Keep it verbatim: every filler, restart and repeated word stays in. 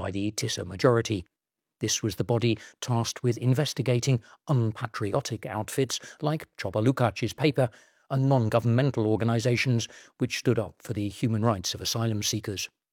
by the Tisza majority. This was the body tasked with investigating unpatriotic outfits like Czoba Lukac's paper and non-governmental organisations which stood up for the human rights of asylum seekers.